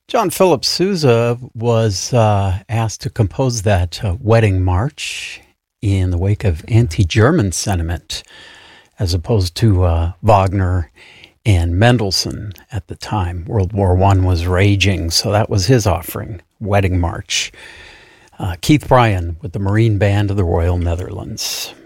John Philip Sousa was asked to compose that wedding march in the wake of anti-German sentiment, as opposed to Wagner and Mendelssohn at the time. World War I was raging, so that was his offering, Wedding March. Keith Bryan with the Marine Band of the Royal Netherlands.